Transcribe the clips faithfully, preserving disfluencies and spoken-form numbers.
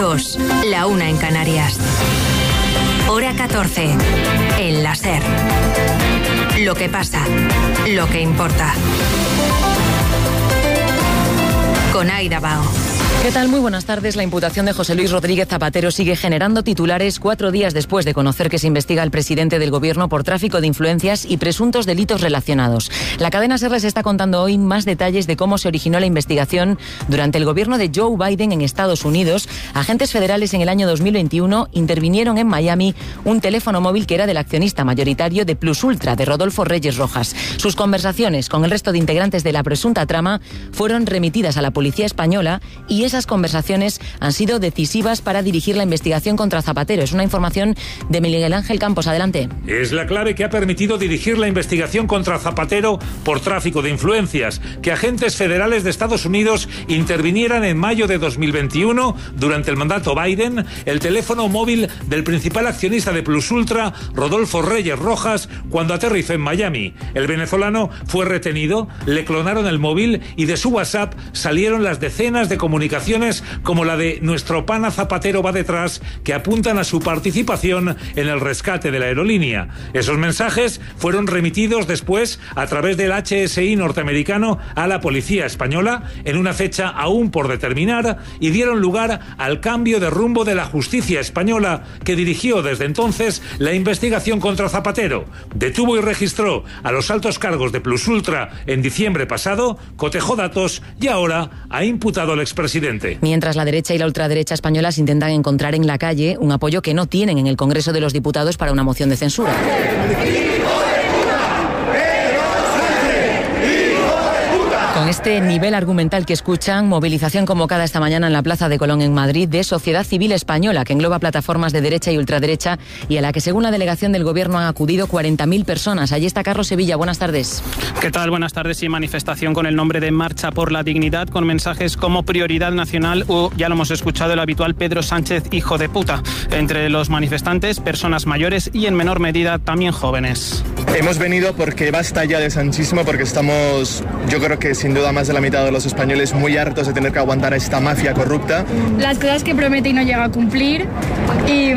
dos, la una en Canarias. Hora catorce, en la SER. Lo que pasa, lo que importa. Con Aida Bao. ¿Qué tal? Muy buenas tardes. La imputación de José Luis Rodríguez Zapatero sigue generando titulares cuatro días después de conocer que se investiga al presidente del gobierno por tráfico de influencias y presuntos delitos relacionados. La cadena SER les está contando hoy más detalles de cómo se originó la investigación durante el gobierno de Joe Biden en Estados Unidos. Agentes federales en el año dos mil veintiuno intervinieron en Miami un teléfono móvil que era del accionista mayoritario de Plus Ultra, de Rodolfo Reyes Rojas. Sus conversaciones con el resto de integrantes de la presunta trama fueron remitidas a la policía española y esas conversaciones han sido decisivas para dirigir la investigación contra Zapatero. Es una información de Miguel Ángel Campos. Adelante. Es la clave que ha permitido dirigir la investigación contra Zapatero por tráfico de influencias, que agentes federales de Estados Unidos intervinieran en mayo de dos mil veintiuno, durante el mandato Biden, el teléfono móvil del principal accionista de Plus Ultra, Rodolfo Reyes Rojas, cuando aterrizó en Miami. El venezolano fue retenido, le clonaron el móvil y de su WhatsApp salieron las decenas de comunicaciones como la de "Nuestro pana Zapatero va detrás", que apuntan a su participación en el rescate de la aerolínea. Esos mensajes fueron remitidos después a través del H S I norteamericano a la policía española en una fecha aún por determinar y dieron lugar al cambio de rumbo de la justicia española, que dirigió desde entonces la investigación contra Zapatero. Detuvo y registró a los altos cargos de Plus Ultra en diciembre pasado, cotejó datos y ahora ha imputado al expresidente. Mientras la derecha y la ultraderecha españolas intentan encontrar en la calle un apoyo que no tienen en el Congreso de los Diputados para una moción de censura. Con este nivel argumental que escuchan, movilización convocada esta mañana en la Plaza de Colón en Madrid de Sociedad Civil Española, que engloba plataformas de derecha y ultraderecha y a la que, según la delegación del Gobierno, han acudido cuarenta mil personas. Allí está Carlos Sevilla. Buenas tardes. ¿Qué tal? Buenas tardes. Y manifestación con el nombre de Marcha por la Dignidad, con mensajes como prioridad nacional o, ya lo hemos escuchado, el habitual Pedro Sánchez, hijo de puta. Entre los manifestantes, personas mayores y, en menor medida, también jóvenes. Hemos venido porque basta ya de sanchismo, porque estamos, yo creo que sin duda más de la mitad de los españoles muy hartos de tener que aguantar a esta mafia corrupta. Las cosas que promete y no llega a cumplir y,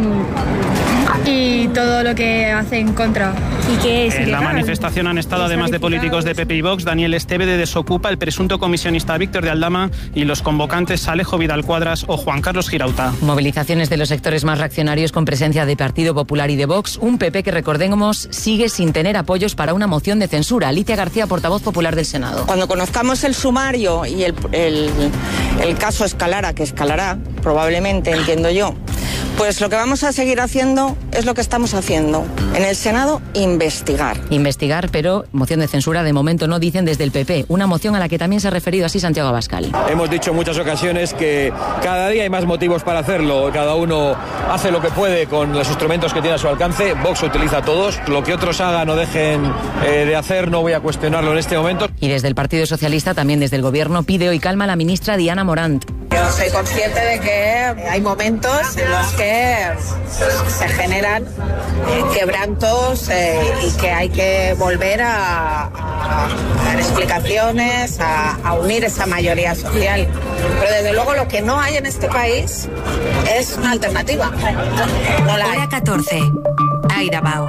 y todo lo que hace en contra. ¿Y qué es? En la manifestación han estado, además de políticos de P P y Vox, Daniel Esteve de Desocupa, el presunto comisionista Víctor de Aldama y los convocantes Alejo Vidal Cuadras o Juan Carlos Girauta. Movilizaciones de los sectores más reaccionarios con presencia de Partido Popular y de Vox. Un P P que, recordemos, sigue sin tener apoyos para una moción de censura. Alicia García, portavoz popular del Senado. Cuando conozcamos el sumario y el, el, el caso escalara, que escalará probablemente, entiendo yo, pues lo que vamos a seguir haciendo es lo que estamos haciendo. En el Senado, investigar. Investigar, pero moción de censura de momento no, dicen desde el P P. Una moción a la que también se ha referido así Santiago Abascal. Hemos dicho en muchas ocasiones que cada día hay más motivos para hacerlo. Cada uno hace lo que puede con los instrumentos que tiene a su alcance. Vox utiliza todos. Lo que otros hagan o dejen eh, de hacer no voy a cuestionarlo en este momento. Y desde el Partido Socialista, también desde el Gobierno, pide hoy calma a la ministra Diana Morant. Yo soy consciente de que hay momentos en los que se generan eh, quebrantos eh, y que hay que volver a, a dar explicaciones, a, a unir esa mayoría social. Pero desde luego lo que no hay en este país es una alternativa. No la hay. Hora catorce. Aida Bao.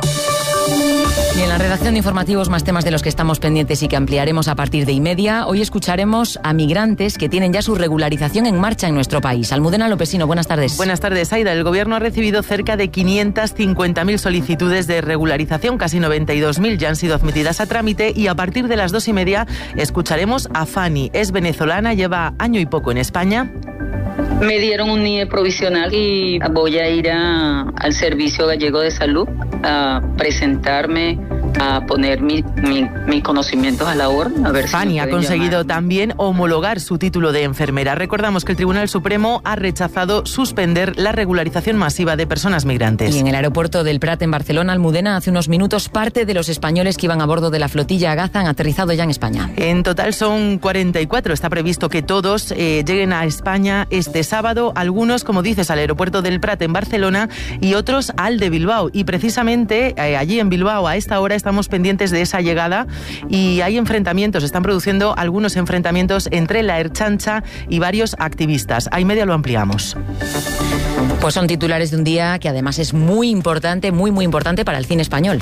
Y en la redacción de informativos, más temas de los que estamos pendientes y que ampliaremos a partir de y media. Hoy escucharemos a migrantes que tienen ya su regularización en marcha en nuestro país. Almudena Lopesino, buenas tardes. Buenas tardes, Aida. El Gobierno ha recibido cerca de quinientas cincuenta mil solicitudes de regularización, casi noventa y dos mil ya han sido admitidas a trámite y a partir de las dos y media escucharemos a Fanny. Es venezolana, lleva año y poco en España. Me dieron un N I E provisional y voy a ir a, al Servicio Gallego de Salud a presentarme, a poner mi, mi, mis conocimientos a la orden. A ver Fanny si ha conseguido llamar. También homologar su título de enfermera. Recordamos que el Tribunal Supremo ha rechazado suspender la regularización masiva de personas migrantes. Y en el aeropuerto del Prat, en Barcelona, Almudena, hace unos minutos, parte de los españoles que iban a bordo de la flotilla Agaza han aterrizado ya en España. En total son cuarenta y cuatro. Está previsto que todos eh, lleguen a España este sábado. Algunos, como dices, al aeropuerto del Prat en Barcelona y otros al de Bilbao. Y precisamente eh, allí en Bilbao a esta hora está estamos pendientes de esa llegada y hay enfrentamientos, están produciendo algunos enfrentamientos entre la Ertzaintza y varios activistas. A y media lo ampliamos. Pues son titulares de un día que además es muy importante, muy muy importante para el cine español.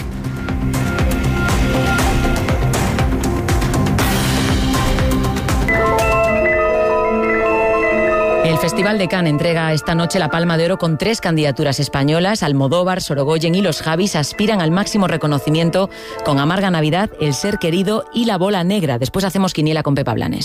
El Festival de Cannes entrega esta noche la Palma de Oro con tres candidaturas españolas. Almodóvar, Sorogoyen y Los Javis aspiran al máximo reconocimiento con Amarga Navidad, El ser querido y La bola negra. Después hacemos quiniela con Pepa Blanes.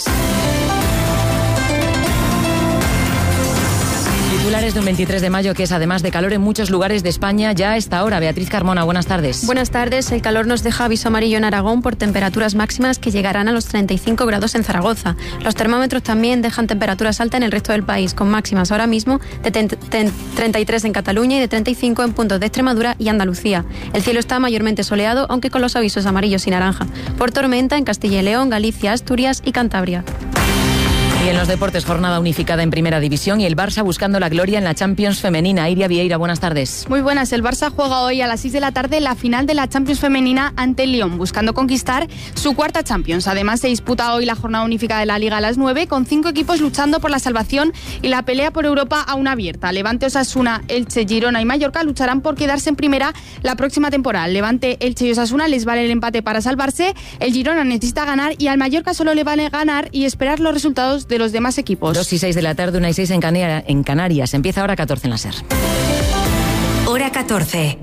Titulares de un veintitrés de mayo que es además de calor en muchos lugares de España ya a esta hora. Beatriz Carmona, buenas tardes. Buenas tardes. El calor nos deja aviso amarillo en Aragón por temperaturas máximas que llegarán a los treinta y cinco grados en Zaragoza. Los termómetros también dejan temperaturas altas en el resto del país, con máximas ahora mismo de treinta y tres en Cataluña y de treinta y cinco en puntos de Extremadura y Andalucía. El cielo está mayormente soleado, aunque con los avisos amarillos y naranja por tormenta en Castilla y León, Galicia, Asturias y Cantabria. Y en los deportes, jornada unificada en Primera División y el Barça buscando la gloria en la Champions femenina. Iria Vieira, buenas tardes. Muy buenas. El Barça juega hoy a las seis de la tarde la final de la Champions femenina ante el Lyon, buscando conquistar su cuarta Champions. Además, se disputa hoy la jornada unificada de la Liga a las nueve, con cinco equipos luchando por la salvación y la pelea por Europa aún abierta. Levante, Osasuna, Elche, Girona y Mallorca lucharán por quedarse en primera la próxima temporada. Levante, Elche y Osasuna les vale el empate para salvarse. El Girona necesita ganar y al Mallorca solo le vale ganar y esperar los resultados de los demás equipos. Dos y seis de la tarde, una y seis en, Canarias, en Canarias. Empieza hora catorce en la SER. Hora catorce.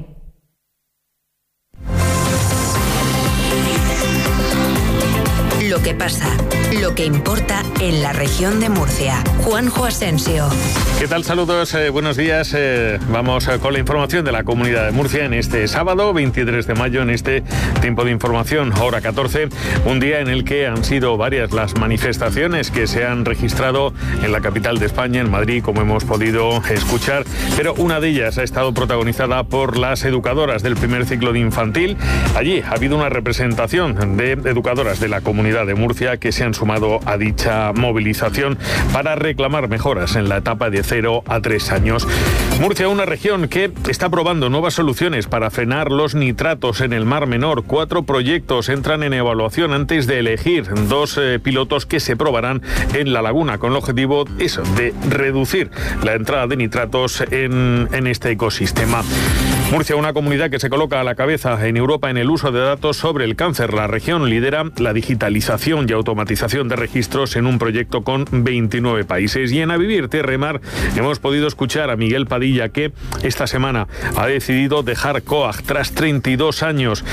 Lo que pasa, lo que importa en la región de Murcia. Juanjo Asensio. ¿Qué tal? Saludos, eh, buenos días. Eh, vamos eh, con la información de la Comunidad de Murcia en este sábado, veintitrés de mayo, en este tiempo de información, hora catorce, un día en el que han sido varias las manifestaciones que se han registrado en la capital de España, en Madrid, como hemos podido escuchar, pero una de ellas ha estado protagonizada por las educadoras del primer ciclo de infantil. Allí ha habido una representación de educadoras de la Comunidad de Murcia que se han sumado a dicha movilización para reclamar mejoras en la etapa de cero a tres años. Murcia, una región que está probando nuevas soluciones para frenar los nitratos en el Mar Menor. Cuatro proyectos entran en evaluación antes de elegir dos eh, pilotos que se probarán en la laguna con el objetivo eso, de reducir la entrada de nitratos en, en este ecosistema. Murcia, una comunidad que se coloca a la cabeza en Europa en el uso de datos sobre el cáncer. La región lidera la digitalización y automatización de registros en un proyecto con veintinueve países. Y en A Vivir Tierra y Mar hemos podido escuchar a Miguel Padilla, que esta semana ha decidido dejar COAG tras treinta y dos años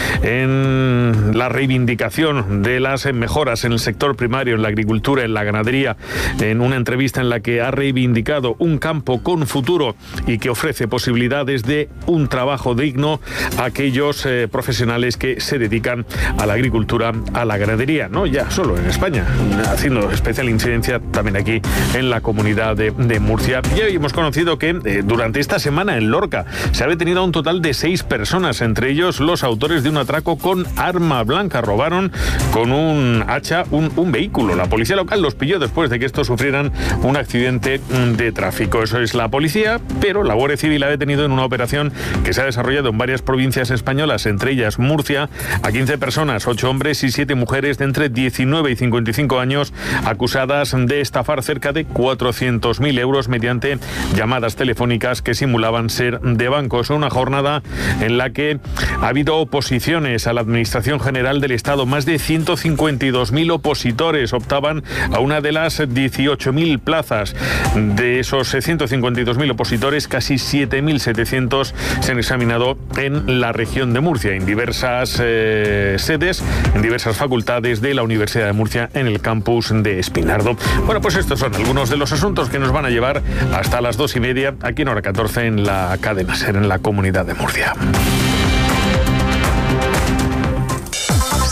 en la reivindicación de las mejoras en el sector primario, en la agricultura, en la ganadería, en una entrevista en la que ha reivindicado un campo con futuro y que ofrece posibilidades de un trabajo digno a aquellos eh, profesionales que se dedican a la agricultura, a la ganadería, no ya solo en España, haciendo especial incidencia también aquí en la comunidad de, de Murcia. Ya hemos conocido que eh, durante esta semana en Lorca se ha detenido a un total de seis personas, entre ellos los autores de un atraco con arma blanca. Robaron con un hacha un, un vehículo. La policía local los pilló después de que estos sufrieran un accidente de tráfico. Eso es la policía, pero la Guardia Civil ha detenido en una operación que se ha desarrollado en varias provincias españolas, entre ellas Murcia, a quince personas, ocho hombres y siete mujeres de entre diecinueve y cincuenta y cinco años, acusadas de estafar cerca de cuatrocientos mil euros mediante llamadas telefónicas que simulaban ser de bancos. Una jornada en la que ha habido oposiciones a la Administración General del Estado. Más de ciento cincuenta y dos mil opositores optaban a una de las dieciocho mil plazas. De esos ciento cincuenta y dos mil opositores, casi siete mil setecientos se han examinado en la región de Murcia, en diversas eh, sedes, en diversas facultades de la Universidad de Murcia, en el campus de Espinardo. Bueno, pues estos son algunos de los asuntos que nos van a llevar hasta las dos y media, aquí en hora catorce, en la cadena SER, en la Comunidad de Murcia.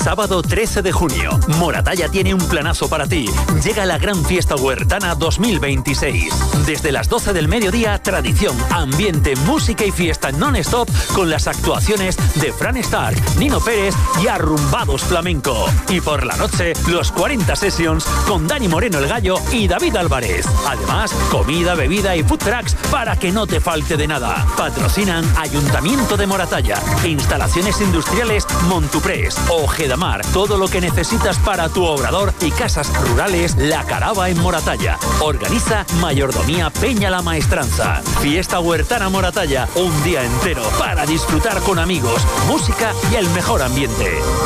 Sábado trece de junio, Moratalla tiene un planazo para ti. Llega la Gran Fiesta Huertana dos mil veintiséis. Desde las doce del mediodía, tradición, ambiente, música y fiesta non-stop con las actuaciones de Fran Stark, Nino Pérez y Arrumbados Flamenco. Y por la noche, los cuarenta Sessions con Dani Moreno el Gallo y David Álvarez. Además, comida, bebida y food trucks para que no te falte de nada. Patrocinan Ayuntamiento de Moratalla, Instalaciones Industriales Montuprés, Ojedamar, todo lo que necesitas para tu obrador y casas rurales La Carava en Moratalla. Organiza Mayordomía Peña la Maestranza. Fiesta Huertana Moratalla, un día entero para disfrutar con amigos, música y el mejor ambiente.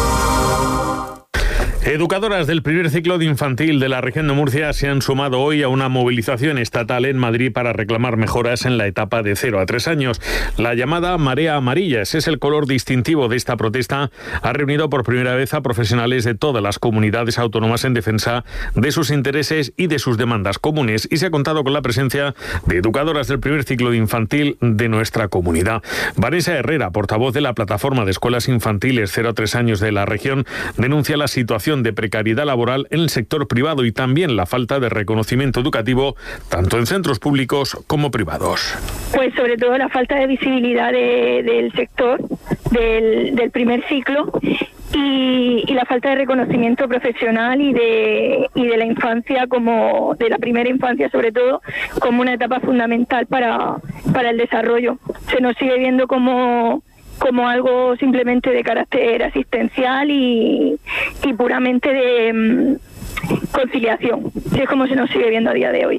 Educadoras del primer ciclo de infantil de la región de Murcia se han sumado hoy a una movilización estatal en Madrid para reclamar mejoras en la etapa de cero a tres años. La llamada Marea Amarilla, ese es el color distintivo de esta protesta, ha reunido por primera vez a profesionales de todas las comunidades autónomas en defensa de sus intereses y de sus demandas comunes, y se ha contado con la presencia de educadoras del primer ciclo de infantil de nuestra comunidad. Vanessa Herrera, portavoz de la plataforma de escuelas infantiles cero a tres años de la región, denuncia la situación de precariedad laboral en el sector privado y también la falta de reconocimiento educativo tanto en centros públicos como privados. Pues sobre todo la falta de visibilidad de, del sector del, del primer ciclo y, y la falta de reconocimiento profesional y de y de la infancia, como de la primera infancia sobre todo, como una etapa fundamental para para el desarrollo. Se nos sigue viendo como como algo simplemente de carácter asistencial y, y puramente de um, conciliación. Así es como se nos sigue viendo a día de hoy.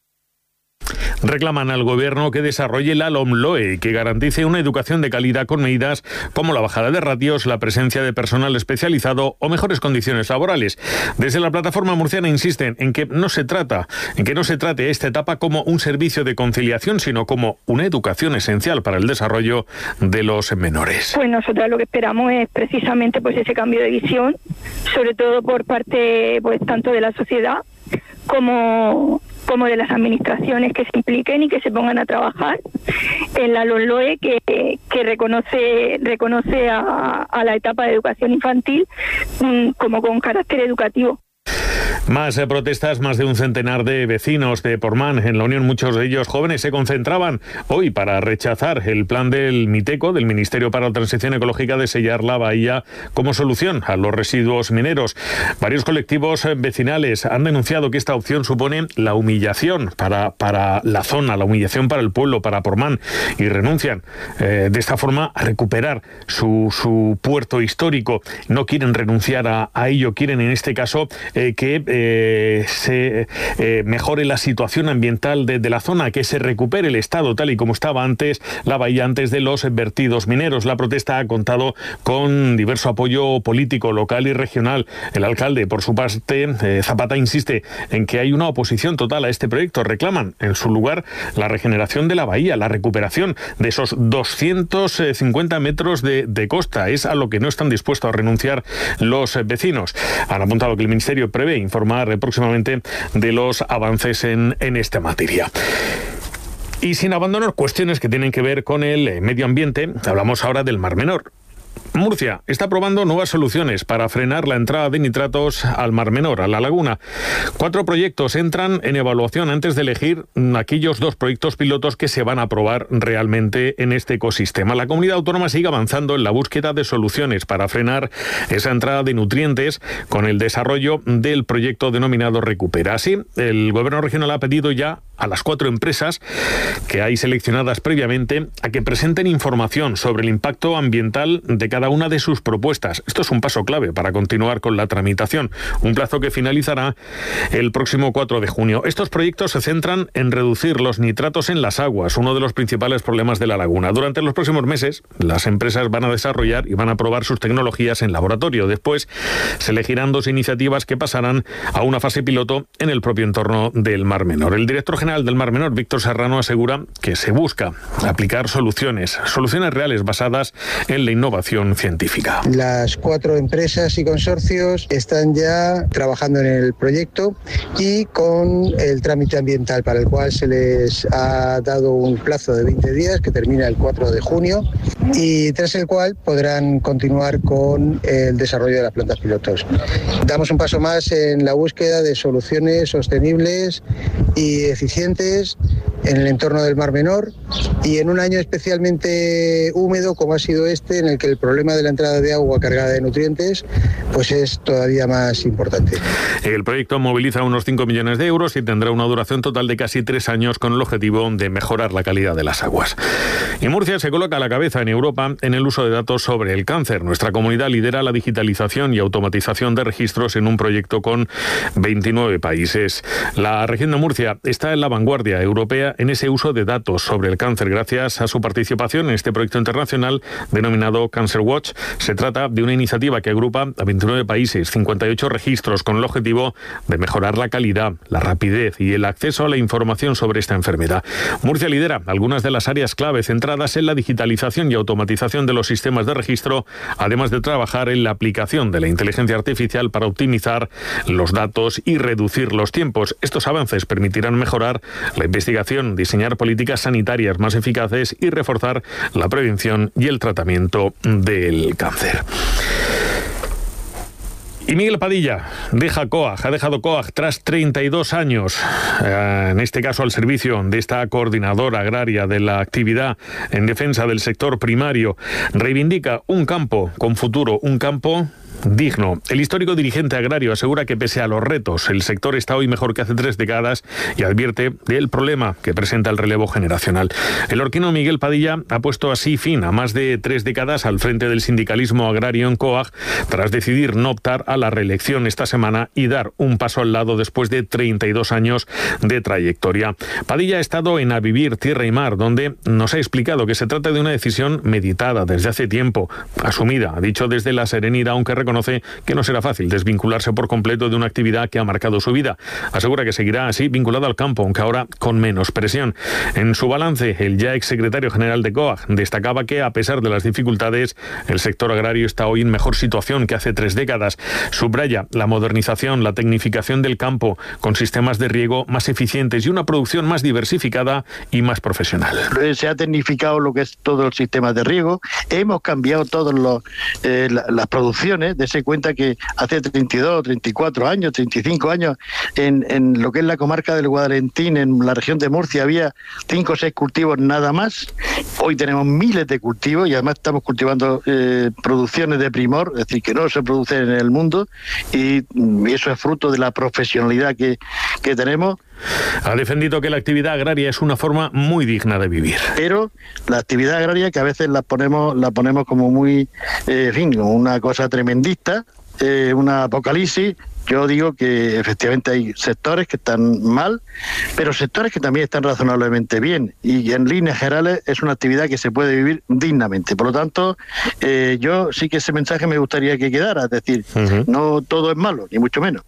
Reclaman al gobierno que desarrolle la LOMLOE y que garantice una educación de calidad con medidas como la bajada de ratios, la presencia de personal especializado o mejores condiciones laborales. Desde la plataforma murciana insisten en que no se trata, en que no se trate esta etapa como un servicio de conciliación, sino como una educación esencial para el desarrollo de los menores. Pues nosotros lo que esperamos es precisamente pues ese cambio de visión, sobre todo por parte pues tanto de la sociedad como como de las administraciones que se impliquen y que se pongan a trabajar en la LOMLOE, que, que reconoce reconoce a, a la etapa de educación infantil mmm, como con carácter educativo. Más eh, protestas, más de un centenar de vecinos de Portmán en la Unión, muchos de ellos jóvenes, se concentraban hoy para rechazar el plan del MITECO, del Ministerio para la Transición Ecológica, de sellar la bahía como solución a los residuos mineros. Varios colectivos vecinales han denunciado que esta opción supone la humillación para, para la zona, la humillación para el pueblo, para Portmán, y renuncian eh, de esta forma a recuperar su, su puerto histórico. No quieren renunciar a, a ello, quieren en este caso eh, que Eh, se eh, mejore la situación ambiental de, de la zona, que se recupere el estado tal y como estaba antes la bahía, antes de los vertidos mineros. La protesta ha contado con diverso apoyo político local y regional. El alcalde, por su parte, eh, Zapata, insiste en que hay una oposición total a este proyecto. Reclaman, en su lugar, la regeneración de la bahía, la recuperación de esos doscientos cincuenta metros de, de costa. Es a lo que no están dispuestos a renunciar los vecinos. Han apuntado que el Ministerio prevé informar próximamente de los avances en, en esta materia. Y sin abandonar cuestiones que tienen que ver con el medio ambiente, hablamos ahora del Mar Menor. Murcia está probando nuevas soluciones para frenar la entrada de nitratos al Mar Menor, a la laguna. Cuatro proyectos entran en evaluación antes de elegir aquellos dos proyectos pilotos que se van a probar realmente en este ecosistema. La comunidad autónoma sigue avanzando en la búsqueda de soluciones para frenar esa entrada de nutrientes con el desarrollo del proyecto denominado Recupera. Así, el gobierno regional ha pedido ya a las cuatro empresas que hay seleccionadas previamente a que presenten información sobre el impacto ambiental de cada una de sus propuestas. Esto es un paso clave para continuar con la tramitación, un plazo que finalizará el próximo cuatro de junio. Estos proyectos se centran en reducir los nitratos en las aguas, uno de los principales problemas de la laguna. Durante los próximos meses, las empresas van a desarrollar y van a probar sus tecnologías en laboratorio. Después, se elegirán dos iniciativas que pasarán a una fase piloto en el propio entorno del Mar Menor. El director general general del Mar Menor, Víctor Serrano, asegura que se busca aplicar soluciones, soluciones reales basadas en la innovación científica. Las cuatro empresas y consorcios están ya trabajando en el proyecto y con el trámite ambiental, para el cual se les ha dado un plazo de veinte días que termina el cuatro de junio y tras el cual podrán continuar con el desarrollo de las plantas pilotos. Damos un paso más en la búsqueda de soluciones sostenibles y eficientes en el entorno del Mar Menor y en un año especialmente húmedo como ha sido este, en el que el problema de la entrada de agua cargada de nutrientes pues es todavía más importante. El proyecto moviliza unos cinco millones de euros y tendrá una duración total de casi tres años con el objetivo de mejorar la calidad de las aguas. Y Murcia se coloca a la cabeza en Europa en el uso de datos sobre el cáncer. Nuestra comunidad lidera la digitalización y automatización de registros en un proyecto con veintinueve países. La región de Murcia está en la vanguardia europea en ese uso de datos sobre el cáncer gracias a su participación en este proyecto internacional denominado Cancer Watch. Se trata de una iniciativa que agrupa a veintinueve países, cincuenta y ocho registros con el objetivo de mejorar la calidad, la rapidez y el acceso a la información sobre esta enfermedad. Murcia lidera algunas de las áreas clave centradas en la digitalización y automatización de los sistemas de registro, además de trabajar en la aplicación de la inteligencia artificial para optimizar los datos y reducir los tiempos. Estos avances permitirán mejorar la investigación, diseñar políticas sanitarias más eficaces y reforzar la prevención y el tratamiento del cáncer. Y Miguel Padilla deja COAG, ha dejado COAG tras treinta y dos años, eh, en este caso al servicio de esta coordinadora agraria de la actividad en defensa del sector primario. Reivindica un campo con futuro, un campo digno. El histórico dirigente agrario asegura que pese a los retos, el sector está hoy mejor que hace tres décadas y advierte del problema que presenta el relevo generacional. El orquino Miguel Padilla ha puesto así fin a más de tres décadas al frente del sindicalismo agrario en COAG tras decidir no optar a la reelección esta semana y dar un paso al lado después de treinta y dos años de trayectoria. Padilla ha estado en A Vivir Tierra y Mar, donde nos ha explicado que se trata de una decisión meditada desde hace tiempo, asumida, ha dicho desde la serenidad, aunque reconoce que no será fácil desvincularse por completo de una actividad que ha marcado su vida. Asegura que seguirá así vinculado al campo, aunque ahora con menos presión. En su balance, el ya exsecretario general de COAG destacaba que, a pesar de las dificultades, el sector agrario está hoy en mejor situación que hace tres décadas. Subraya la modernización, la tecnificación del campo, con sistemas de riego más eficientes y una producción más diversificada y más profesional. Se ha tecnificado lo que es todo el sistema de riego, hemos cambiado todas eh, las producciones. Dese cuenta que hace treinta y dos, treinta y cuatro años, treinta y cinco años, en, en lo que es la comarca del Guadalentín, en la región de Murcia, había cinco o seis cultivos nada más. Hoy tenemos miles de cultivos y además estamos cultivando eh, producciones de primor, es decir, que no se producen en el mundo, y, y eso es fruto de la profesionalidad que, que tenemos. Ha defendido que la actividad agraria es una forma muy digna de vivir. Pero la actividad agraria, que a veces la ponemos, la ponemos como muy, eh, en fin, una cosa tremendista, eh, una apocalipsis. Yo digo que efectivamente hay sectores que están mal, pero sectores que también están razonablemente bien, y en líneas generales es una actividad que se puede vivir dignamente. Por lo tanto, eh, yo sí que ese mensaje me gustaría que quedara, es decir, uh-huh. no todo es malo, ni mucho menos.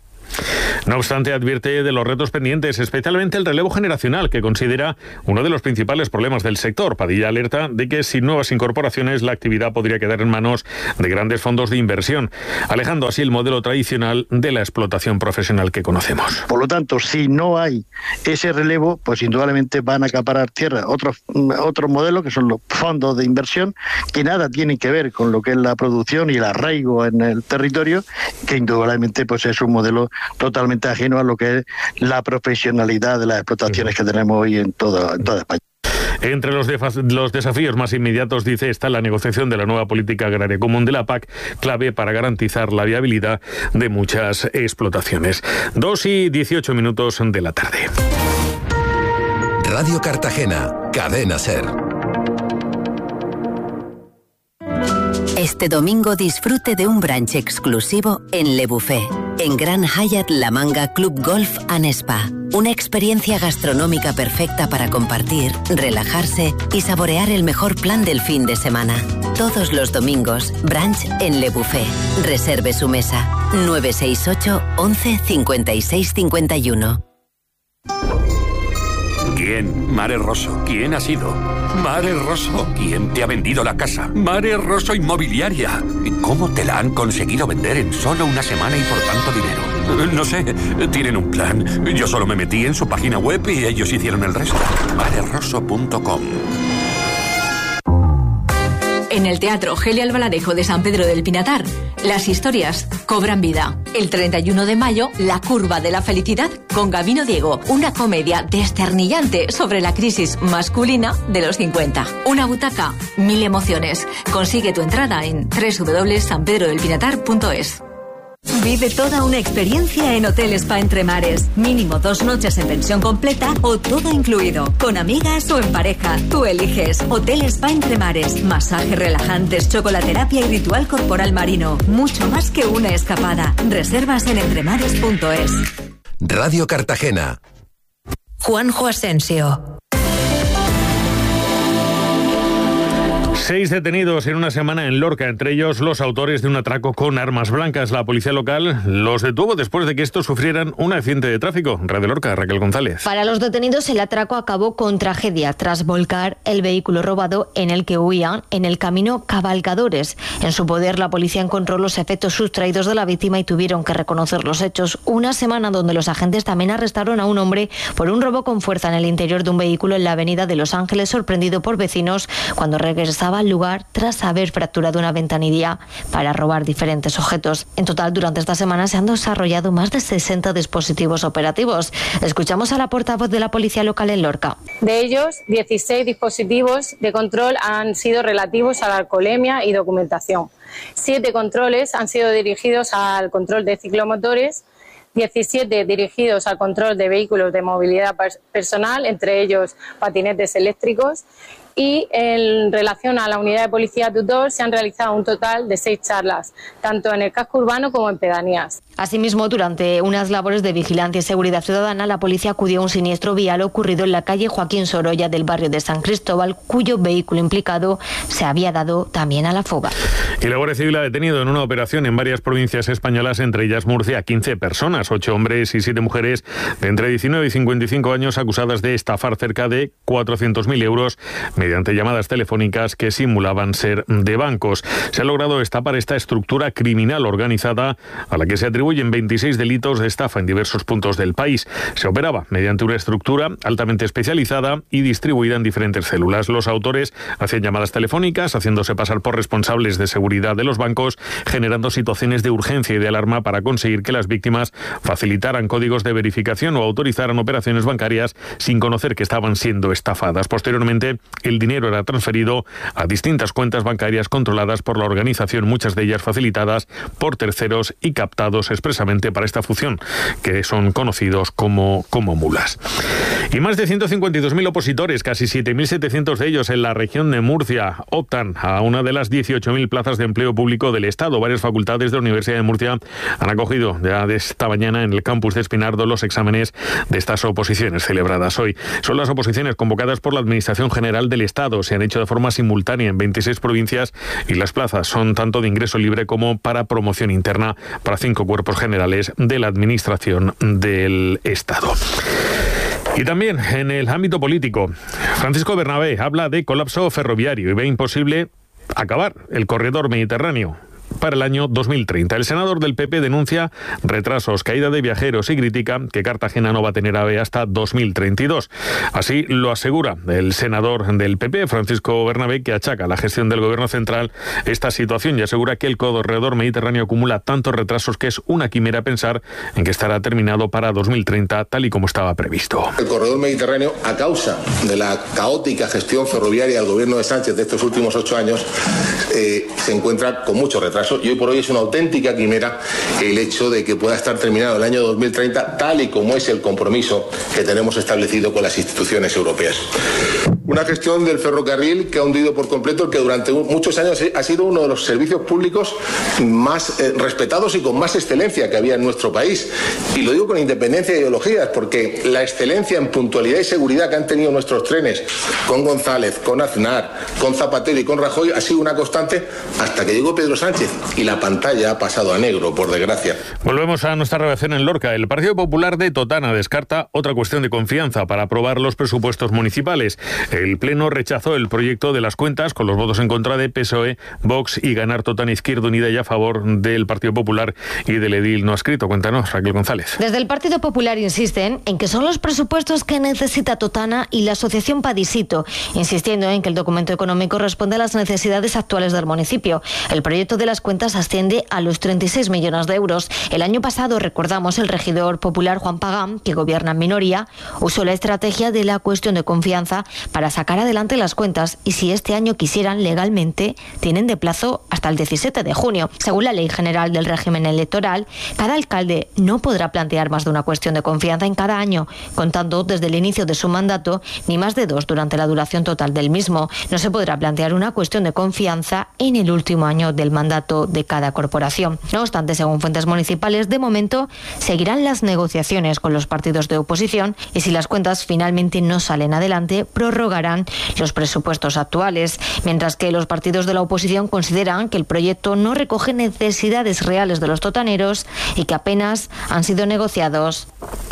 No obstante, advierte de los retos pendientes, especialmente el relevo generacional, que considera uno de los principales problemas del sector. Padilla alerta de que sin nuevas incorporaciones la actividad podría quedar en manos de grandes fondos de inversión, alejando así el modelo tradicional de la explotación profesional que conocemos. Por lo tanto, si no hay ese relevo, pues indudablemente van a acaparar tierra otros, otros modelos, que son los fondos de inversión, que nada tienen que ver con lo que es la producción y el arraigo en el territorio, que indudablemente pues es un modelo totalmente ajeno a lo que es la profesionalidad de las explotaciones que tenemos hoy en toda, en toda España. Entre los, los desafíos más inmediatos, dice, está la negociación de la nueva política agraria común de la P A C, clave para garantizar la viabilidad de muchas explotaciones. Dos y dieciocho minutos de la tarde. Radio Cartagena, Cadena SER. Este domingo disfrute de un brunch exclusivo en Le Buffet, en Grand Hyatt La Manga Club Golf and Spa. Una experiencia gastronómica perfecta para compartir, relajarse y saborear el mejor plan del fin de semana. Todos los domingos, brunch en Le Buffet. Reserve su mesa. nueve seis ocho, once, cincuenta y seis, cincuenta y uno. ¿Quién? Mare Rosso. ¿Quién ha sido? Mare Rosso. ¿Quién te ha vendido la casa? Mare Rosso Inmobiliaria. ¿Cómo te la han conseguido vender en solo una semana y por tanto dinero? No sé, tienen un plan. Yo solo me metí en su página web y ellos hicieron el resto. mare rosso punto com. En el Teatro Geli Albaladejo de San Pedro del Pinatar, las historias cobran vida. El treinta y uno de mayo, La curva de la felicidad con Gabino Diego, una comedia desternillante sobre la crisis masculina de los cincuenta. Una butaca, mil emociones. Consigue tu entrada en doble u doble u doble punto san pedro del pinatar punto es. Vive toda una experiencia en Hotel Spa Entre Mares. Mínimo dos noches en pensión completa o todo incluido. Con amigas o en pareja. Tú eliges. Hotel Spa Entre Mares. Masajes relajantes, chocolaterapia y ritual corporal marino. Mucho más que una escapada. Reservas en entremares punto es. Radio Cartagena. Juanjo Asensio. Seis detenidos en una semana en Lorca, entre ellos los autores de un atraco con armas blancas. La policía local los detuvo después de que estos sufrieran un accidente de tráfico. Radio Lorca, Raquel González. Para los detenidos, el atraco acabó con tragedia tras volcar el vehículo robado en el que huían en el camino Cabalgadores. En su poder, la policía encontró los efectos sustraídos de la víctima y tuvieron que reconocer los hechos. Una semana donde los agentes también arrestaron a un hombre por un robo con fuerza en el interior de un vehículo en la avenida de Los Ángeles, sorprendido por vecinos cuando regresaba al lugar tras haber fracturado una ventanilla para robar diferentes objetos. En total, durante esta semana se han desarrollado más de sesenta dispositivos operativos. Escuchamos a la portavoz de la policía local en Lorca. De ellos, dieciséis dispositivos de control han sido relativos a la alcoholemia y documentación. Siete controles han sido dirigidos al control de ciclomotores, diecisiete dirigidos al control de vehículos de movilidad personal, entre ellos patinetes eléctricos, y en relación a la unidad de policía tutor se han realizado un total de seis charlas, tanto en el casco urbano como en pedanías. Asimismo, durante unas labores de vigilancia y seguridad ciudadana, la policía acudió a un siniestro vial ocurrido en la calle Joaquín Sorolla del barrio de San Cristóbal, cuyo vehículo implicado se había dado también a la fuga. Y la Guardia Civil ha detenido en una operación en varias provincias españolas, entre ellas Murcia, quince personas, ocho hombres y siete mujeres de entre diecinueve y cincuenta y cinco años, acusadas de estafar cerca de cuatrocientos mil euros mediante llamadas telefónicas que simulaban ser de bancos. Se ha logrado destapar esta estructura criminal organizada a la que se atribuyen veintiséis delitos de estafa en diversos puntos del país. Se operaba mediante una estructura altamente especializada y distribuida en diferentes células. Los autores hacían llamadas telefónicas, haciéndose pasar por responsables de seguridad de los bancos, generando situaciones de urgencia y de alarma para conseguir que las víctimas facilitaran códigos de verificación o autorizaran operaciones bancarias sin conocer que estaban siendo estafadas. Posteriormente, el dinero era transferido a distintas cuentas bancarias controladas por la organización, muchas de ellas facilitadas por terceros y captados expresamente para esta función, que son conocidos como, como mulas. Y más de ciento cincuenta y dos mil opositores, casi siete mil setecientos de ellos en la región de Murcia, optan a una de las dieciocho mil plazas de empleo público del Estado. Varias facultades de la Universidad de Murcia han acogido ya de esta mañana en el campus de Espinardo los exámenes de estas oposiciones celebradas hoy. Son las oposiciones convocadas por la Administración General del Estado. Se han hecho de forma simultánea en veintiséis provincias y las plazas son tanto de ingreso libre como para promoción interna para cinco cuerpos generales de la Administración del Estado. Y también en el ámbito político, Francisco Bernabé habla de colapso ferroviario y ve imposible acabar el corredor mediterráneo para el año dos mil treinta. El senador del P P denuncia retrasos, caída de viajeros y critica que Cartagena no va a tener AVE hasta dos mil treinta y dos. Así lo asegura el senador del P P, Francisco Bernabé, que achaca a la gestión del gobierno central esta situación y asegura que el corredor mediterráneo acumula tantos retrasos que es una quimera pensar en que estará terminado para dos mil treinta, tal y como estaba previsto. El corredor mediterráneo, a causa de la caótica gestión ferroviaria del gobierno de Sánchez de estos últimos ocho años, eh, se encuentra con muchos retrasos. Y hoy por hoy es una auténtica quimera el hecho de que pueda estar terminado el año dos mil treinta, tal y como es el compromiso que tenemos establecido con las instituciones europeas. Una gestión del ferrocarril que ha hundido por completo el que durante muchos años ha sido uno de los servicios públicos más eh, respetados y con más excelencia que había en nuestro país. Y lo digo con independencia de ideologías, porque la excelencia en puntualidad y seguridad que han tenido nuestros trenes con González, con Aznar, con Zapatero y con Rajoy ha sido una constante hasta que llegó Pedro Sánchez y la pantalla ha pasado a negro, por desgracia. Volvemos a nuestra redacción en Lorca. El Partido Popular de Totana descarta otra cuestión de confianza para aprobar los presupuestos municipales. El Pleno rechazó el proyecto de las cuentas con los votos en contra de P S O E, Vox y Ganar Totana Izquierda Unida y a favor del Partido Popular y del edil no adscrito. Cuéntanos, Raquel González. Desde el Partido Popular insisten en que son los presupuestos que necesita Totana y la asociación Padisito, insistiendo en que el documento económico responde a las necesidades actuales del municipio. El proyecto de las cuentas asciende a los treinta y seis millones de euros. El año pasado, recordamos, el regidor popular Juan Pagán, que gobierna en minoría, usó la estrategia de la cuestión de confianza para sacar adelante las cuentas y si este año quisieran legalmente, tienen de plazo hasta el diecisiete de junio. Según la Ley General del Régimen Electoral, cada alcalde no podrá plantear más de una cuestión de confianza en cada año, contando desde el inicio de su mandato, ni más de dos durante la duración total del mismo. No se podrá plantear una cuestión de confianza en el último año del mandato de cada corporación. No obstante, según fuentes municipales, de momento seguirán las negociaciones con los partidos de oposición y si las cuentas finalmente no salen adelante, prorrogarán los presupuestos actuales, mientras que los partidos de la oposición consideran que el proyecto no recoge necesidades reales de los totaneros y que apenas han sido negociados.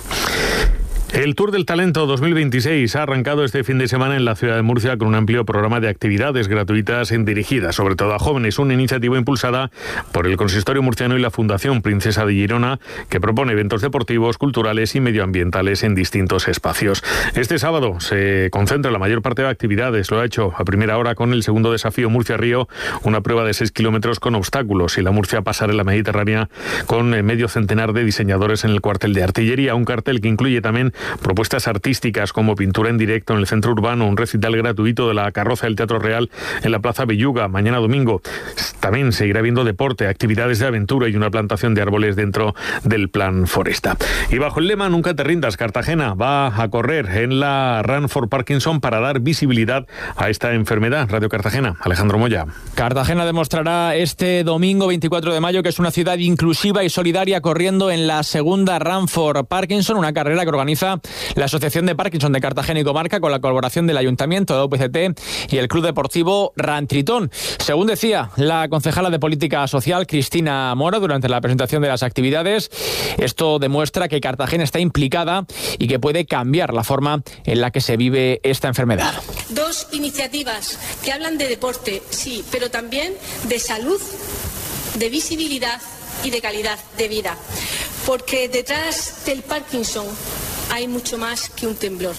El Tour del Talento dos mil veintiséis ha arrancado este fin de semana en la ciudad de Murcia con un amplio programa de actividades gratuitas dirigidas sobre todo a jóvenes, una iniciativa impulsada por el Consistorio Murciano y la Fundación Princesa de Girona, que propone eventos deportivos, culturales y medioambientales en distintos espacios. Este sábado se concentra la mayor parte de actividades, lo ha hecho a primera hora con el segundo desafío Murcia-Río, una prueba de seis kilómetros con obstáculos, y la Murcia Pasarela Mediterránea con medio centenar de diseñadores en el cuartel de artillería, un cartel que incluye también propuestas artísticas como pintura en directo en el centro urbano, un recital gratuito de la carroza del Teatro Real en la Plaza Belluga mañana domingo. También seguirá habiendo deporte, actividades de aventura y una plantación de árboles dentro del Plan Foresta. Y bajo el lema Nunca te rindas, Cartagena va a correr en la Run for Parkinson para dar visibilidad a esta enfermedad. Radio Cartagena, Alejandro Moya. Cartagena demostrará este domingo veinticuatro de mayo que es una ciudad inclusiva y solidaria corriendo en la segunda Run for Parkinson, una carrera que organiza la Asociación de Parkinson de Cartagena y Comarca con la colaboración del Ayuntamiento de O P C T y el Club Deportivo Rantritón. Según decía la concejala de Política Social, Cristina Mora, durante la presentación de las actividades, esto demuestra que Cartagena está implicada y que puede cambiar la forma en la que se vive esta enfermedad. Dos iniciativas que hablan de deporte, sí, pero también de salud, de visibilidad y de calidad de vida. Porque detrás del Parkinson hay mucho más que un temblor.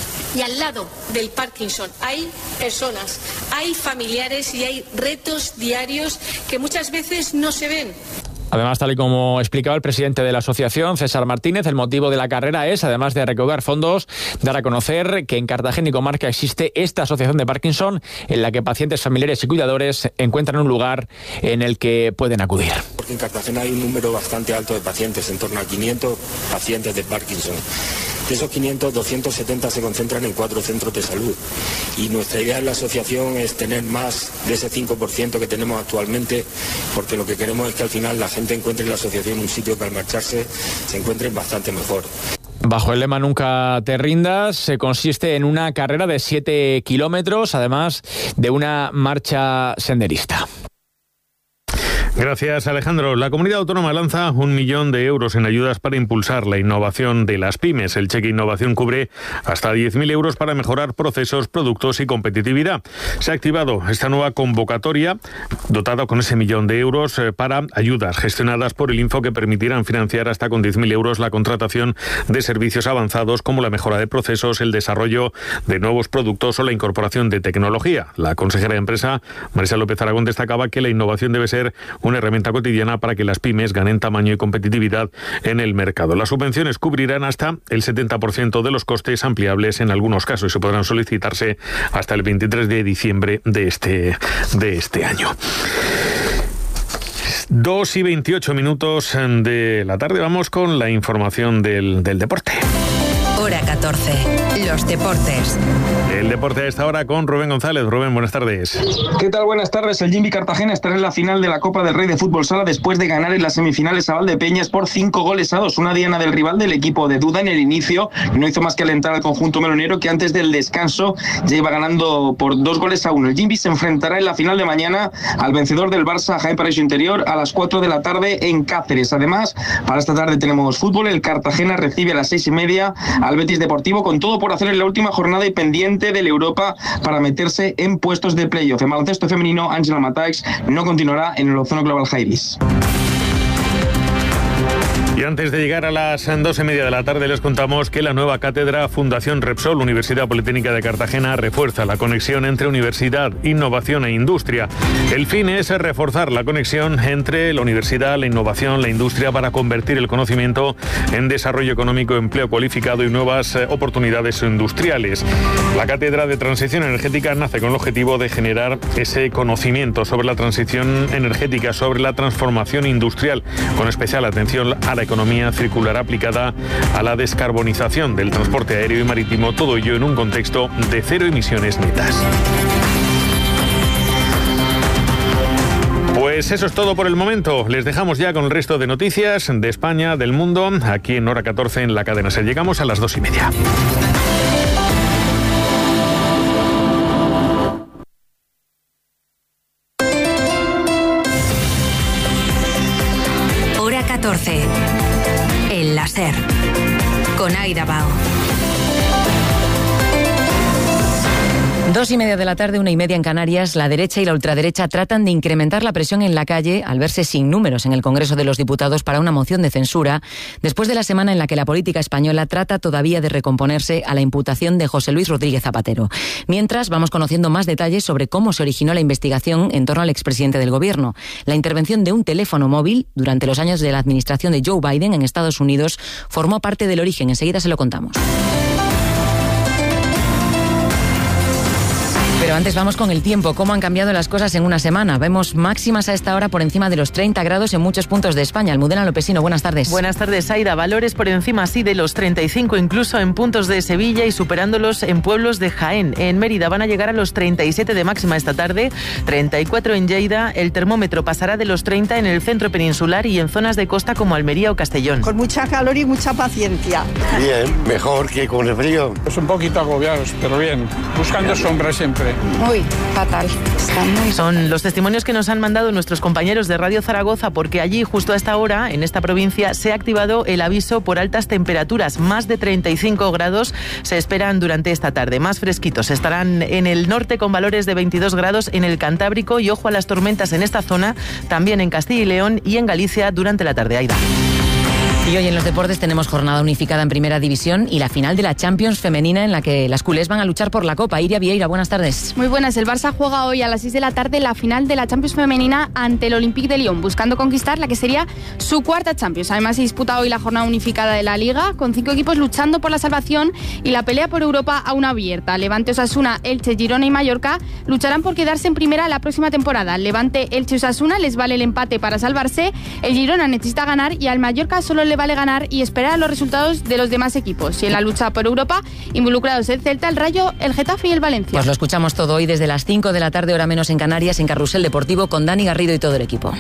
Y al lado del Parkinson hay personas, hay familiares y hay retos diarios que muchas veces no se ven. Además, tal y como explicaba el presidente de la asociación, César Martínez, el motivo de la carrera es, además de recaudar fondos, dar a conocer que en Cartagena y Comarca existe esta asociación de Parkinson en la que pacientes, familiares y cuidadores encuentran un lugar en el que pueden acudir. Porque en Cartagena hay un número bastante alto de pacientes, en torno a quinientos pacientes de Parkinson. De esos quinientos, doscientos setenta se concentran en cuatro centros de salud. Y nuestra idea en la asociación es tener más de ese cinco por ciento que tenemos actualmente, porque lo que queremos es que al final la gente encuentre en la asociación un sitio que al marcharse se encuentren bastante mejor. Bajo el lema Nunca te rindas, se consiste en una carrera de siete kilómetros, además de una marcha senderista. Gracias, Alejandro. La Comunidad Autónoma lanza un millón de euros en ayudas para impulsar la innovación de las pymes. El cheque innovación cubre hasta diez mil euros para mejorar procesos, productos y competitividad. Se ha activado esta nueva convocatoria dotada con ese millón de euros para ayudas gestionadas por el Info que permitirán financiar hasta con diez mil euros la contratación de servicios avanzados como la mejora de procesos, el desarrollo de nuevos productos o la incorporación de tecnología. La consejera de Empresa, Marisa López Aragón, destacaba que la innovación debe ser una herramienta cotidiana para que las pymes ganen tamaño y competitividad en el mercado. Las subvenciones cubrirán hasta el setenta por ciento de los costes ampliables en algunos casos y se podrán solicitarse hasta el veintitrés de diciembre de este, de este año. dos y veintiocho minutos de la tarde. Vamos con la información del, del deporte. Hora catorce. los deportes. El deporte a esta hora con Rubén González. Rubén, buenas tardes. ¿Qué tal? Buenas tardes. El Jimmy Cartagena estará en la final de la Copa del Rey de Fútbol Sala después de ganar en las semifinales a Valdepeñas por cinco goles a dos. Una diana del rival del equipo de Duda en el inicio. No hizo más que alentar al conjunto melonero, que antes del descanso ya iba ganando por dos goles a uno. El Jimmy se enfrentará en la final de mañana al vencedor del Barça, Jaén Paraíso Interior, a las cuatro de la tarde en Cáceres. Además, para esta tarde tenemos fútbol. El Cartagena recibe a las seis y media al Betis Deportivo, con todo por hacer en la última jornada y pendiente del Europa para meterse en puestos de playoff. En baloncesto femenino, Ángela Mataix no continuará en el Ozono Global Jairis. Y antes de llegar a las dos y media de la tarde les contamos que la nueva cátedra Fundación Repsol, Universidad Politécnica de Cartagena, refuerza la conexión entre universidad, innovación e industria. El fin es reforzar la conexión entre la universidad, la innovación, la industria para convertir el conocimiento en desarrollo económico, empleo cualificado y nuevas oportunidades industriales. La cátedra de Transición Energética nace con el objetivo de generar ese conocimiento sobre la transición energética, sobre la transformación industrial, con especial atención a la economía circular aplicada a la descarbonización del transporte aéreo y marítimo, todo ello en un contexto de cero emisiones netas. Pues eso es todo por el momento. Les dejamos ya con el resto de noticias de España, del mundo, aquí en Hora catorce en la cadena SER. Llegamos a las dos y media. catorce. El láser. Con Aida Bao. Dos y media de la tarde, una y media en Canarias, la derecha y la ultraderecha tratan de incrementar la presión en la calle al verse sin números en el Congreso de los Diputados para una moción de censura, después de la semana en la que la política española trata todavía de recomponerse a la imputación de José Luis Rodríguez Zapatero. Mientras, vamos conociendo más detalles sobre cómo se originó la investigación en torno al expresidente del Gobierno. La intervención de un teléfono móvil durante los años de la administración de Joe Biden en Estados Unidos formó parte del origen. Enseguida se lo contamos. Pero antes vamos con el tiempo. ¿Cómo han cambiado las cosas en una semana? Vemos máximas a esta hora por encima de los treinta grados en muchos puntos de España. Almudena Lopesino, buenas tardes. Buenas tardes, Aida. Valores por encima, sí, de los treinta y cinco, incluso en puntos de Sevilla y superándolos en pueblos de Jaén. En Mérida van a llegar a los treinta y siete de máxima esta tarde, treinta y cuatro en Lleida. El termómetro pasará de los treinta en el centro peninsular y en zonas de costa como Almería o Castellón. Con mucha calor y mucha paciencia. Bien, mejor que con el frío. Es un poquito agobiados, pero bien. Buscando sombra siempre. Muy fatal. Muy Son fatal. los testimonios que nos han mandado nuestros compañeros de Radio Zaragoza, porque allí, justo a esta hora, en esta provincia, se ha activado el aviso por altas temperaturas. Más de treinta y cinco grados se esperan durante esta tarde. Más fresquitos estarán en el norte con valores de veintidós grados en el Cantábrico y ojo a las tormentas en esta zona, también en Castilla y León y en Galicia durante la tarde. Aida. Y hoy en los deportes tenemos jornada unificada en Primera División y la final de la Champions femenina en la que las culés van a luchar por la Copa. Iria Vieira, buenas tardes. Muy buenas. El Barça juega hoy a las seis de la tarde la final de la Champions femenina ante el Olympique de Lyon, buscando conquistar la que sería su cuarta Champions. Además se disputa hoy la jornada unificada de la Liga, con cinco equipos luchando por la salvación y la pelea por Europa aún abierta. Levante, Osasuna, Elche, Girona y Mallorca lucharán por quedarse en primera la próxima temporada. Levante, Elche y Osasuna les vale el empate para salvarse. El Girona necesita ganar y al Mallorca solo le vale ganar y esperar a los resultados de los demás equipos. Y en la lucha por Europa, involucrados el Celta, el Rayo, el Getafe y el Valencia. Pues lo escuchamos todo hoy desde las cinco de la tarde, hora menos en Canarias, en Carrusel Deportivo, con Dani Garrido y todo el equipo.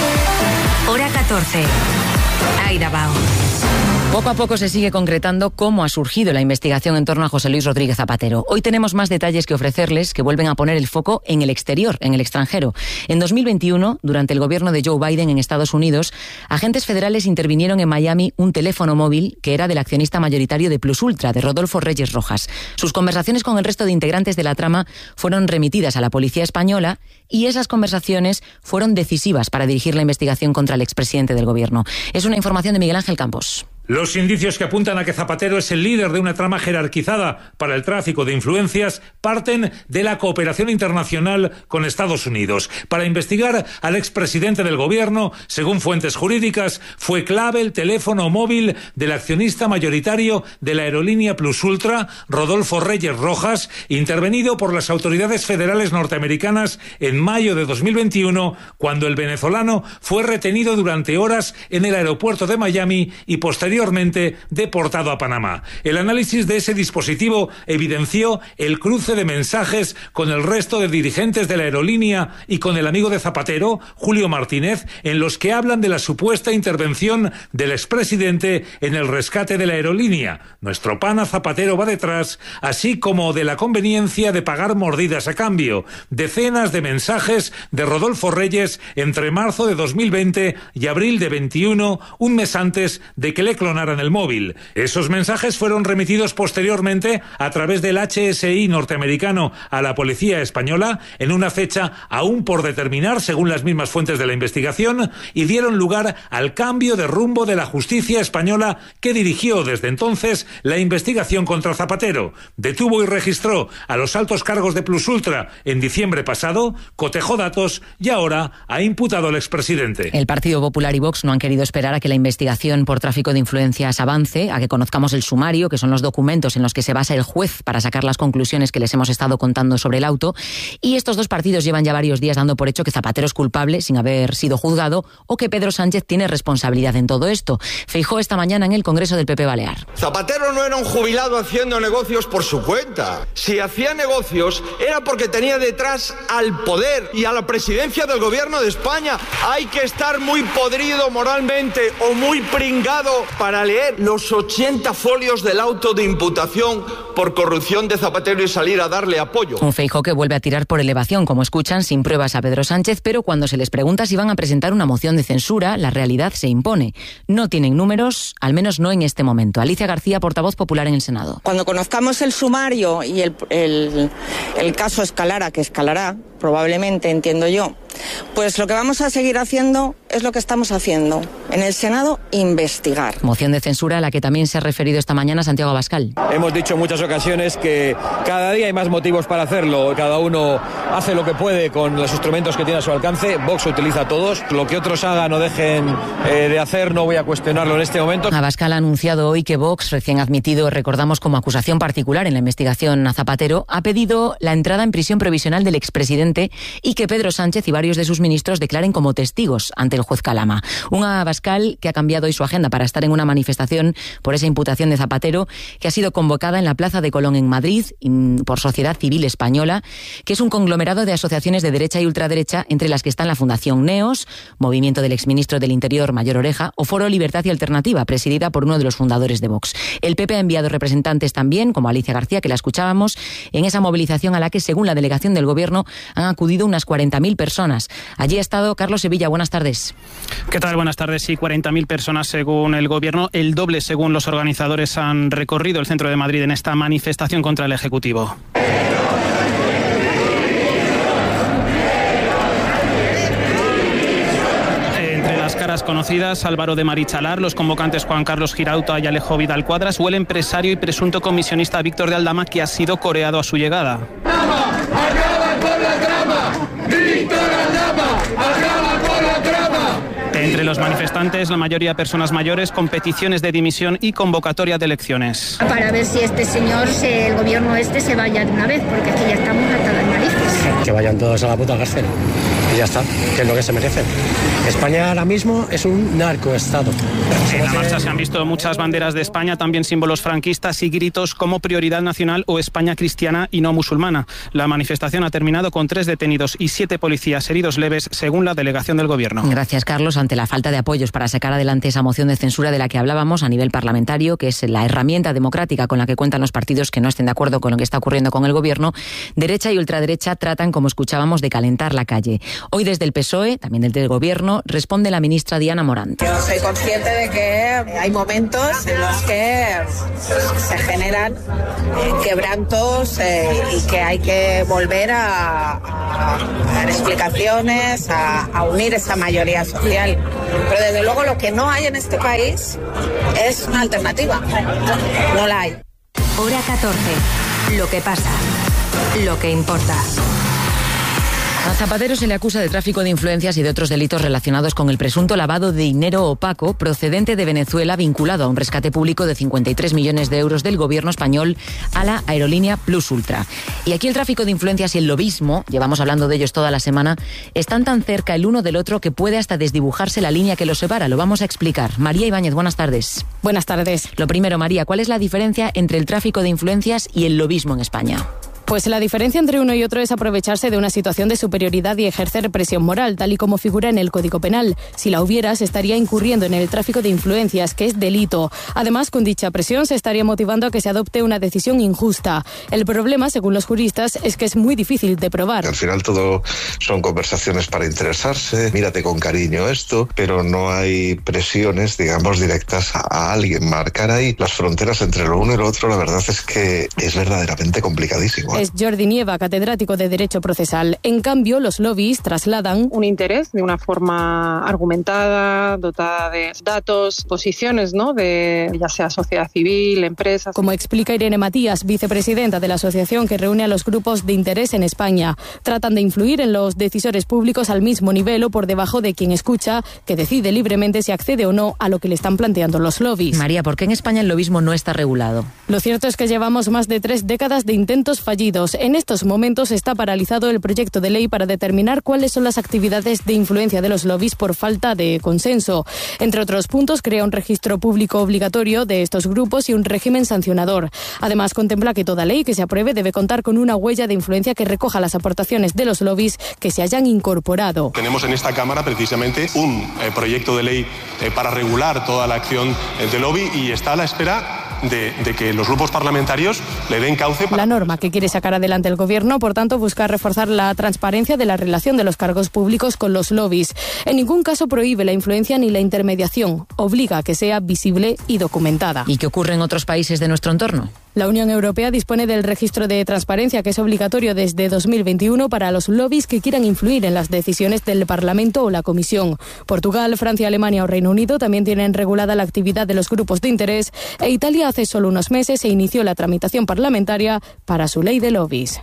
Hora catorce. Aida Bao. Poco a poco se sigue concretando cómo ha surgido la investigación en torno a José Luis Rodríguez Zapatero. Hoy tenemos más detalles que ofrecerles que vuelven a poner el foco en el exterior, en el extranjero. En dos mil veintiuno, durante el gobierno de Joe Biden en Estados Unidos, agentes federales intervinieron en Miami un teléfono móvil que era del accionista mayoritario de Plus Ultra, de Rodolfo Reyes Rojas. Sus conversaciones con el resto de integrantes de la trama fueron remitidas a la policía española y esas conversaciones fueron decisivas para dirigir la investigación contra el expresidente del gobierno. Es una información de Miguel Ángel Campos. Los indicios que apuntan a que Zapatero es el líder de una trama jerarquizada para el tráfico de influencias parten de la cooperación internacional con Estados Unidos. Para investigar al expresidente del gobierno, según fuentes jurídicas, fue clave el teléfono móvil del accionista mayoritario de la aerolínea Plus Ultra, Rodolfo Reyes Rojas, intervenido por las autoridades federales norteamericanas en mayo de dos mil veintiuno, cuando el venezolano fue retenido durante horas en el aeropuerto de Miami y posteriormente posteriormente deportado a Panamá. El análisis de ese dispositivo evidenció el cruce de mensajes con el resto de dirigentes de la aerolínea y con el amigo de Zapatero, Julio Martínez, en los que hablan de la supuesta intervención del expresidente en el rescate de la aerolínea. Nuestro pana Zapatero va detrás, así como de la conveniencia de pagar mordidas a cambio. Decenas de mensajes de Rodolfo Reyes entre marzo de dos mil veinte y abril de veintiuno, un mes antes de que le clonaran el móvil. Esos mensajes fueron remitidos posteriormente a través del H S I norteamericano a la policía española en una fecha aún por determinar, según las mismas fuentes de la investigación, y dieron lugar al cambio de rumbo de la justicia española que dirigió desde entonces la investigación contra Zapatero. Detuvo y registró a los altos cargos de Plus Ultra en diciembre pasado, cotejó datos y ahora ha imputado al expresidente. El Partido Popular y Vox no han querido esperar a que la investigación por tráfico de influencias avance, a que conozcamos el sumario, que son los documentos en los que se basa el juez para sacar las conclusiones que les hemos estado contando sobre el auto. Y estos dos partidos llevan ya varios días dando por hecho que Zapatero es culpable sin haber sido juzgado o que Pedro Sánchez tiene responsabilidad en todo esto. Feijóo esta mañana en el Congreso del P P Balear. Zapatero no era un jubilado haciendo negocios por su cuenta. Si hacía negocios era porque tenía detrás al poder y a la presidencia del gobierno de España. Hay que estar muy podrido moralmente o muy pringado para leer los ochenta folios del auto de imputación por corrupción de Zapatero y salir a darle apoyo. Un Feijóo que vuelve a tirar por elevación, como escuchan, sin pruebas a Pedro Sánchez, pero cuando se les pregunta si van a presentar una moción de censura, la realidad se impone. No tienen números, al menos no en este momento. Alicia García, portavoz popular en el Senado. Cuando conozcamos el sumario y el, el, el caso escalara, que escalará, probablemente, entiendo yo, pues lo que vamos a seguir haciendo es lo que estamos haciendo. En el Senado, investigar. Moción de censura a la que también se ha referido esta mañana Santiago Abascal. Hemos dicho en muchas ocasiones que cada día hay más motivos para hacerlo. Cada uno hace lo que puede con los instrumentos que tiene a su alcance. Vox utiliza todos. Lo que otros hagan o dejen eh, de hacer no voy a cuestionarlo en este momento. Abascal ha anunciado hoy que Vox, recién admitido, recordamos, como acusación particular en la investigación a Zapatero, ha pedido la entrada en prisión provisional del expresidente y que Pedro Sánchez y varios de sus ministros declaren como testigos ante el juez Calama. Un Abascal que ha cambiado hoy su agenda para estar en una manifestación por esa imputación de Zapatero que ha sido convocada en la Plaza de Colón en Madrid por Sociedad Civil Española, que es un conglomerado de asociaciones de derecha y ultraderecha, entre las que están la Fundación NEOS, Movimiento del exministro del Interior Mayor Oreja, o Foro Libertad y Alternativa, presidida por uno de los fundadores de Vox. El P P ha enviado representantes también, como Alicia García, que la escuchábamos, en esa movilización a la que, según la delegación del Gobierno, han acudido unas cuarenta mil personas. Allí ha estado Carlos Sevilla. Buenas tardes. ¿Qué tal? Buenas tardes. Sí, cuarenta mil personas según el Gobierno, el doble según los organizadores han recorrido el centro de Madrid en esta manifestación contra el Ejecutivo. Entre las caras conocidas, Álvaro de Marichalar, los convocantes Juan Carlos Girauta y Alejo Vidal Cuadras, o el empresario y presunto comisionista Víctor de Aldama, que ha sido coreado a su llegada. ¡Acaba con la trama! ¡Víctor Aldama! ¡Acaba con la trama! Entre los manifestantes, la mayoría personas mayores, con peticiones de dimisión y convocatoria de elecciones. Para ver si este señor, el gobierno este, se vaya de una vez, porque aquí ya estamos hasta las narices. Que vayan todos a la puta cárcel. Y ya está, que es lo que se merecen. España ahora mismo es un narcoestado. En la marcha se han visto muchas banderas de España, también símbolos franquistas y gritos como prioridad nacional o España cristiana y no musulmana. La manifestación ha terminado con tres detenidos y siete policías heridos leves, según la delegación del Gobierno. Gracias, Carlos. Ante la falta de apoyos para sacar adelante esa moción de censura de la que hablábamos a nivel parlamentario, que es la herramienta democrática con la que cuentan los partidos que no estén de acuerdo con lo que está ocurriendo con el Gobierno, derecha y ultraderecha tratan, como escuchábamos, de calentar la calle. Hoy desde el P S O E, también desde el Gobierno, responde la ministra Diana Morant. Yo soy consciente de que hay momentos en los que se generan quebrantos eh, y que hay que volver a, a dar explicaciones, a, a unir esa mayoría social. Pero desde luego lo que no hay en este país es una alternativa. No la hay. Hora catorce. Lo que pasa. Lo que importa. A Zapatero se le acusa de tráfico de influencias y de otros delitos relacionados con el presunto lavado de dinero opaco procedente de Venezuela vinculado a un rescate público de cincuenta y tres millones de euros del gobierno español a la aerolínea Plus Ultra. Y aquí el tráfico de influencias y el lobismo, llevamos hablando de ellos toda la semana, están tan cerca el uno del otro que puede hasta desdibujarse la línea que los separa. Lo vamos a explicar. María Ibáñez, buenas tardes. Buenas tardes. Lo primero, María, ¿cuál es la diferencia entre el tráfico de influencias y el lobismo en España? Pues la diferencia entre uno y otro es aprovecharse de una situación de superioridad y ejercer presión moral, tal y como figura en el Código Penal. Si la hubiera, se estaría incurriendo en el tráfico de influencias, que es delito. Además, con dicha presión se estaría motivando a que se adopte una decisión injusta. El problema, según los juristas, es que es muy difícil de probar. Al final todo son conversaciones para interesarse, mírate con cariño esto, pero no hay presiones, digamos, directas a, a alguien. Marcar ahí las fronteras entre lo uno y lo otro, la verdad es que es verdaderamente complicadísimo. Es Jordi Nieva, catedrático de Derecho Procesal. En cambio, los lobbies trasladan un interés de una forma argumentada, dotada de datos, posiciones, ¿no? De ya sea sociedad civil, empresas. Como explica Irene Matías, vicepresidenta de la asociación que reúne a los grupos de interés en España. Tratan de influir en los decisores públicos al mismo nivel o por debajo de quien escucha, que decide libremente si accede o no a lo que le están planteando los lobbies. María, ¿por qué en España el lobismo no está regulado? Lo cierto es que llevamos más de tres décadas de intentos fallidos. En estos momentos está paralizado el proyecto de ley para determinar cuáles son las actividades de influencia de los lobbies por falta de consenso. Entre otros puntos, crea un registro público obligatorio de estos grupos y un régimen sancionador. Además, contempla que toda ley que se apruebe debe contar con una huella de influencia que recoja las aportaciones de los lobbies que se hayan incorporado. Tenemos en esta Cámara precisamente un eh, proyecto de ley eh, para regular toda la acción eh, de lobby y está a la espera De, de que los grupos parlamentarios le den cauce. Para... La norma que quiere sacar adelante el Gobierno, por tanto, busca reforzar la transparencia de la relación de los cargos públicos con los lobbies. En ningún caso prohíbe la influencia ni la intermediación. Obliga a que sea visible y documentada. ¿Y qué ocurre en otros países de nuestro entorno? La Unión Europea dispone del registro de transparencia que es obligatorio desde dos mil veintiuno para los lobbies que quieran influir en las decisiones del Parlamento o la Comisión. Portugal, Francia, Alemania o Reino Unido también tienen regulada la actividad de los grupos de interés e Italia hace solo unos meses se inició la tramitación parlamentaria para su ley de lobbies.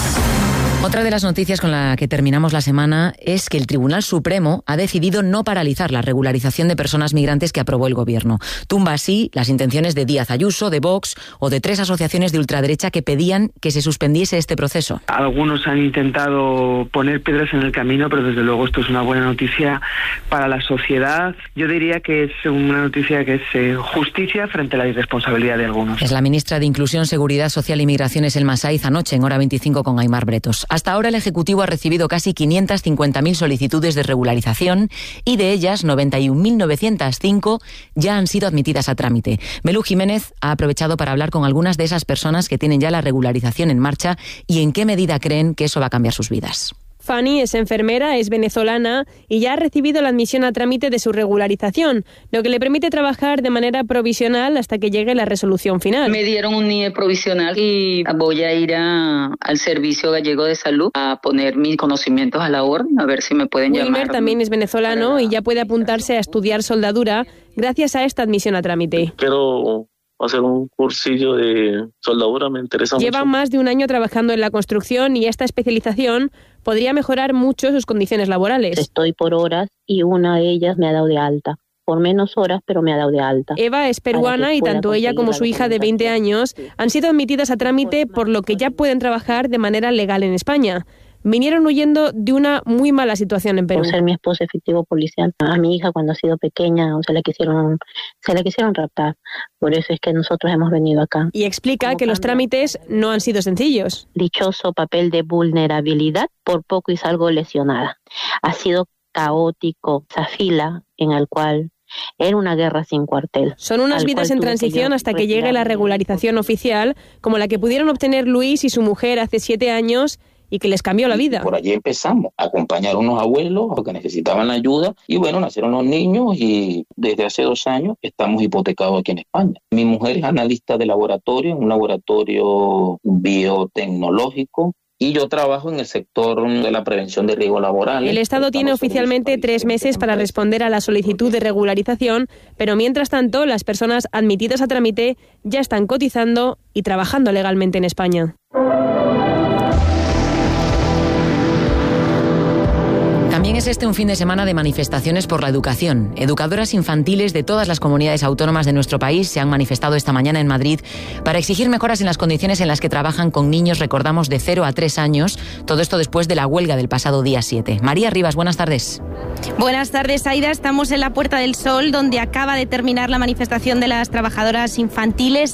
Otra de las noticias con la que terminamos la semana es que el Tribunal Supremo ha decidido no paralizar la regularización de personas migrantes que aprobó el Gobierno. Tumba así las intenciones de Díaz Ayuso, de Vox o de tres asociaciones de ultraderecha que pedían que se suspendiese este proceso. Algunos han intentado poner piedras en el camino, pero desde luego esto es una buena noticia para la sociedad. Yo diría que es una noticia que es eh, justicia frente a la irresponsabilidad de algunos. Es la ministra de Inclusión, Seguridad Social y Migraciones, Elma Saiz, anoche en Hora veinticinco con Aimar Bretos. Hasta ahora el Ejecutivo ha recibido casi quinientas cincuenta mil solicitudes de regularización y de ellas noventa y un mil novecientas cinco ya han sido admitidas a trámite. Belú Jiménez ha aprovechado para hablar con algunas de esas personas que tienen ya la regularización en marcha y en qué medida creen que eso va a cambiar sus vidas. Fanny es enfermera, es venezolana y ya ha recibido la admisión a trámite de su regularización, lo que le permite trabajar de manera provisional hasta que llegue la resolución final. Me dieron un N I E provisional y voy a ir a, al Servicio Gallego de Salud a poner mis conocimientos a la orden, a ver si me pueden Wilmer llamar. Wilmer también es venezolano y ya puede apuntarse a estudiar soldadura gracias a esta admisión a trámite. Pero... hacer un cursillo de soldadura me interesa Lleva mucho. más de un año trabajando en la construcción y esta especialización podría mejorar mucho sus condiciones laborales. Estoy por horas y una de ellas me ha dado de alta. Por menos horas, pero me ha dado de alta. Eva es peruana y tanto ella como su hija de veinte años han sido admitidas a trámite, por lo que ya pueden trabajar de manera legal en España. Vinieron huyendo de una muy mala situación en Perú. Por ser mi esposo efectivo policial. A mi hija cuando ha sido pequeña se la quisieron, se la quisieron raptar. Por eso es que nosotros hemos venido acá. Y explica que los trámites no han sido sencillos. Dichoso papel de vulnerabilidad, por poco y salgo lesionada. Ha sido caótico esa fila en el cual era una guerra sin cuartel. Son unas vidas en transición hasta que llegue la regularización oficial, como la que pudieron obtener Luis y su mujer hace siete años y que les cambió la vida. Por allí empezamos a acompañar a unos abuelos que necesitaban ayuda y bueno, nacieron los niños y desde hace dos años estamos hipotecados aquí en España. Mi mujer es analista de laboratorio, en un laboratorio biotecnológico. Y yo trabajo en el sector de la prevención de riesgos laborales. El Estado tiene oficialmente tres meses para responder a la solicitud de regularización, pero mientras tanto las personas admitidas a trámite ya están cotizando y trabajando legalmente en España. También es este un fin de semana de manifestaciones por la educación. Educadoras infantiles de todas las comunidades autónomas de nuestro país se han manifestado esta mañana en Madrid para exigir mejoras en las condiciones en las que trabajan con niños, recordamos, de cero a tres años. Todo esto después de la huelga del pasado día siete. María Rivas, buenas tardes. Buenas tardes, Aida. Estamos en la Puerta del Sol, donde acaba de terminar la manifestación de las trabajadoras infantiles.